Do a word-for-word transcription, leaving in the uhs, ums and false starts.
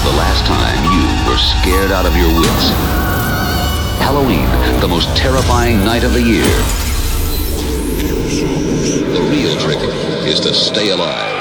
the last time you were scared out of your wits? Halloween, the most terrifying night of the year. The real trick is to stay alive.